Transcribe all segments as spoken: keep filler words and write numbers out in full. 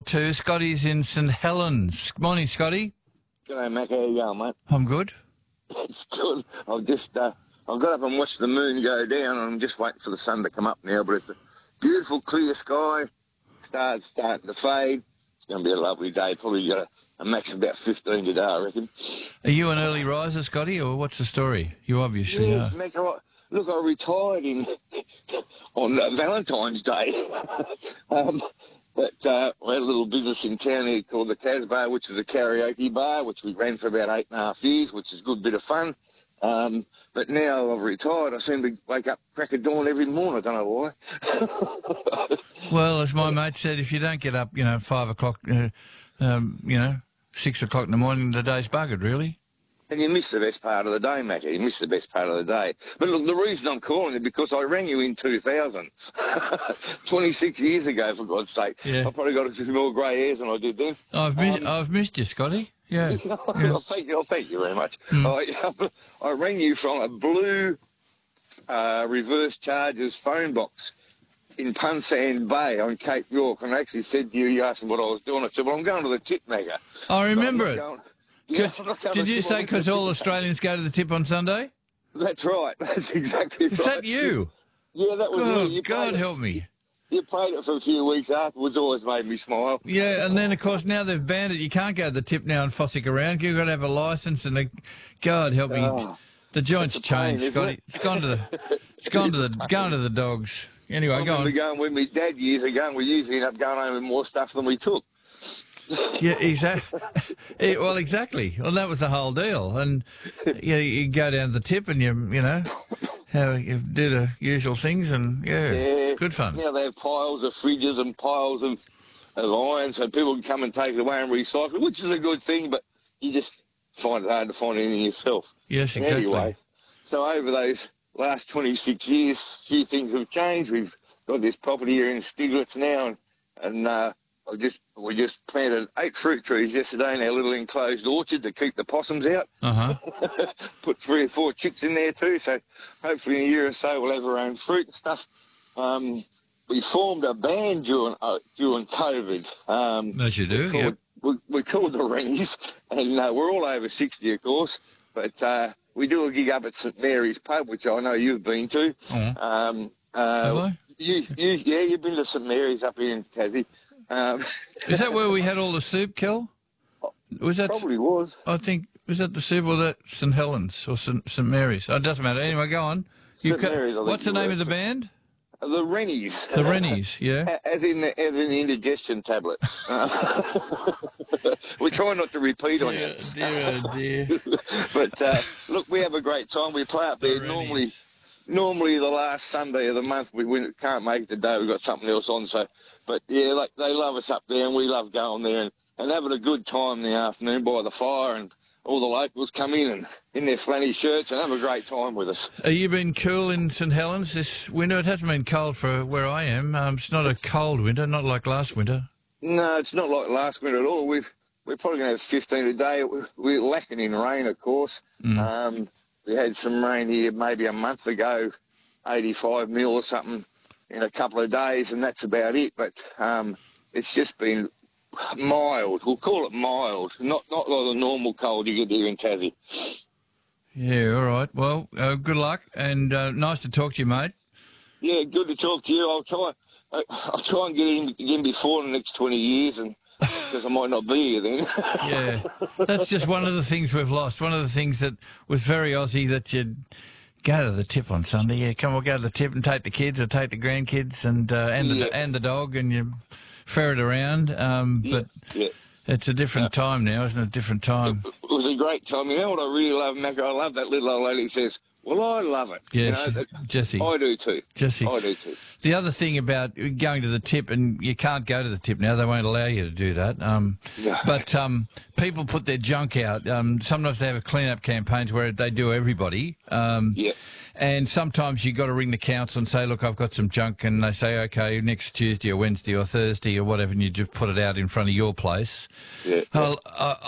Two Scotty's in St Helens. Good morning, Scotty. G'day, Mac. How you going, mate? I'm good. It's good. I've just, uh, I've got up and watched the moon go down, and I'm just waiting for the sun to come up now. But it's a beautiful, clear sky. Stars starting to fade. It's going to be a lovely day. Probably got a, a max of about fifteen today, I reckon. Are you an early riser, Scotty, or what's the story? You obviously Yes, are. Mac. I, look, I retired in on uh, Valentine's Day. um, But uh, we had a little business in town here called the Casbah, which is a karaoke bar, which we ran for about eight and a half years, which is a good bit of fun. Um, but now I've retired, I seem to wake up crack of dawn every morning. I don't know why. Well, as my mate said, if you don't get up, you know, five o'clock, uh, um, you know, six o'clock in the morning, the day's buggered, really. And you miss the best part of the day, Mackie. You miss the best part of the day. But look, the reason I'm calling is because I rang you in two thousand. twenty-six years ago, for God's sake. Yeah. I've probably got a few more grey hairs than I did then. I've, miss, Um, I've missed you, Scotty. Yeah. yeah. yeah. thank you. Thank you very much. Mm. I, I rang you from a blue uh, reverse charges phone box in Punsand Bay on Cape York, and I actually said to you, you asked me what I was doing. I said, well, I'm going to the tip magger. I remember it. Going, yeah, I'm not going Did to you tip say on because the all tip. Australians go to the tip on Sunday? That's right. That's exactly Is right. that you? Yeah, that was Oh, me. You God played it- help me. You played it for a few weeks afterwards, always made me smile. Yeah, and then, of course, now they've banned it. You can't go to the tip now and fossick around. You've got to have a licence and a... God help me. Oh, the joint's it's a pain, changed, isn't Scotty. it? It's gone to the... It's gone to the... Gone to the dogs. Anyway, I go remember on. going with my dad years ago, and we usually end up going home with more stuff than we took. Yeah, exactly. Well, exactly. Well, that was the whole deal. And yeah, you go down to the tip and you, you know, how you do the usual things, and yeah, Yeah, it's good fun. Now they have piles of fridges and piles of, of iron, so people can come and take it away and recycle it, which is a good thing, but you just find it hard to find anything yourself. Yes, exactly. Anyway, so over those last twenty-six years, a few things have changed. We've got this property here in Stiglitz now, and, and uh, I just we just planted eight fruit trees yesterday in our little enclosed orchard to keep the possums out. Uh huh. Put three or four chicks in there too, so hopefully in a year or so we'll have our own fruit and stuff. Um, we formed a band during uh, during COVID. Um, As you do, we yeah. called, we, we called the Rennies, and uh, we're all over sixty, of course, but uh, we do a gig up at St Mary's Pub, which I know you've been to. Oh. Um, uh, Have I? You, you, yeah, you've been to St Mary's up here in Tassie. Um, Is that where we had all the soup, Kel? Was that? probably was. I think was that the soup or that St Helens or St St Mary's? Oh, it doesn't matter. Anyway, go on. You St ca- Mary's, I think What's the it name was. of the band? The Rennies. The Rennies. Yeah. As in the, as in the indigestion tablets. Uh, we try not to repeat on you. Dear, oh dear. But uh, look, we have a great time. We play up there The normally. Rennies. Normally the last Sunday of the month. We, we can't make it today. We've got something else on. So, but yeah, like they love us up there, and we love going there and, and having a good time in the afternoon by the fire, and all the locals come in and in their flanny shirts and have a great time with us. Have you been cool in St Helens this winter? It hasn't been cold for where I am. Um, it's not a cold winter, not like last winter. No, it's not like last winter at all. We've we're probably going to have fifteen a day. We're lacking in rain, of course. Mm. Um, we had some rain here maybe a month ago, eighty-five mil or something in a couple of days, and that's about it. But um, it's just been mild. We'll call it mild, not not like the normal cold you get here in Tassie. Yeah, all right. Well, uh, good luck, and uh, nice to talk to you, mate. Yeah, good to talk to you. I'll try. I- I'll try and get in again before the next twenty years, and because I might not be here then. Yeah, that's just one of the things we've lost. One of the things that was very Aussie, that you'd go to the tip on Sunday. Yeah, come on, go to the tip and take the kids or take the grandkids and uh, and Yeah. the and the dog, and you ferret around. Um, but yeah. it's a different time now, isn't it? Different time. It was a great time. You know what I really love, Mac? I love that little old lady who says, well, I love it. Yes, You know, that- Jessie. I do too. Jessie. I do too. The other thing about going to the tip, and you can't go to the tip now, they won't allow you to do that. Um, No. But um, people put their junk out. Um, sometimes they have clean-up campaigns where they do everybody. Um, Yeah. And sometimes you got to ring the council and say, look, I've got some junk, and they say, okay, next Tuesday or Wednesday or Thursday or whatever, and you just put it out in front of your place. Yeah. Well, I,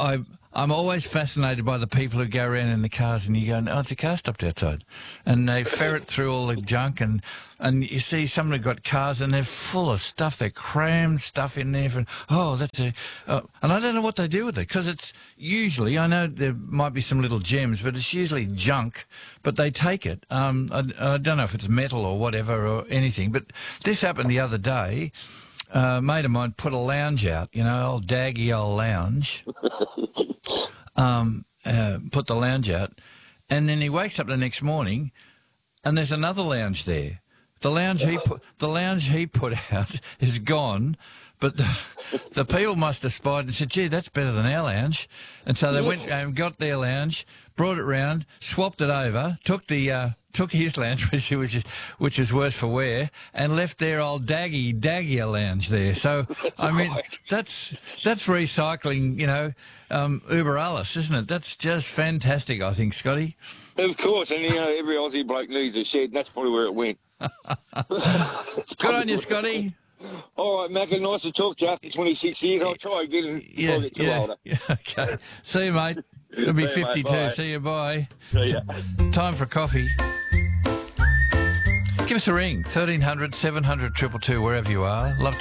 I'm always fascinated by the people who go around in the cars and you go, oh, it's a car stopped outside. And they ferret through all the junk and, and you see someone who got cars and they're full of stuff. They cram stuff in there. For, oh, that's a... Oh. And I don't know what they do with it because it's usually, I know there might be some little gems, but it's usually junk, but they take it. Um, I, I don't know if it's metal or whatever or anything, but this happened the other day. Uh, a mate of mine put a lounge out, you know, old daggy old lounge. Um, uh, put the lounge out, and then he wakes up the next morning, and there's another lounge there. The lounge he put, the lounge he put out is gone, but the, the people must have spied and said, "Gee, that's better than our lounge." And so they went and got their lounge, brought it round, swapped it over, took the uh, took his lounge, which which is which is worse for wear, and left their old daggy daggy lounge there. So I mean, that's that's recycling, you know. Um, Uber alles, isn't it? That's just fantastic, I think, Scotty. Of course, and you know, every Aussie bloke needs a shed, and that's probably where it went. Good on you, Scotty. All right, Macca, nice to talk to you after twenty-six years. I'll try again before Yeah, I get too yeah, older. yeah, okay. See you, mate. It'll be See you, mate. fifty-two. Bye. See you, bye. See ya. Time for coffee. Give us a ring, thirteen hundred, seven hundred, two two two, wherever you are. Love to